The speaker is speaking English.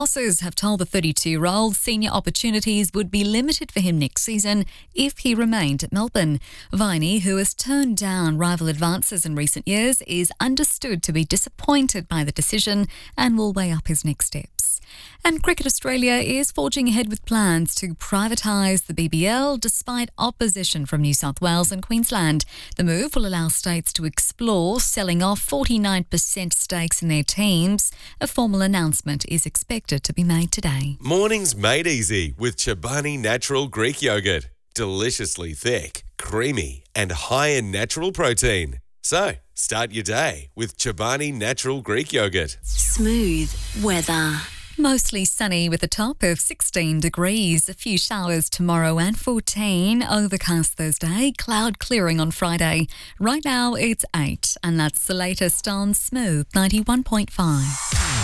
Bosses have told the 32-year-old senior opportunities would be limited for him next season if he remained at Melbourne. Viney, who has turned down rival advances in recent years, is understood to be disappointed by the decision and will weigh up his next steps. And Cricket Australia is forging ahead with plans to privatise the BBL despite opposition from New South Wales and Queensland. The move will allow states to explore selling off 49% stakes in their teams. A formal announcement is expected to be made today. Mornings made easy with Chobani Natural Greek Yogurt. Deliciously thick, creamy and high in natural protein. So, start your day with Chobani Natural Greek Yogurt. Smooth weather. Mostly sunny with a top of 16 degrees. A few showers tomorrow and 14. Overcast Thursday, cloud clearing on Friday. Right now it's 8 and that's the latest on Smooth 91.5.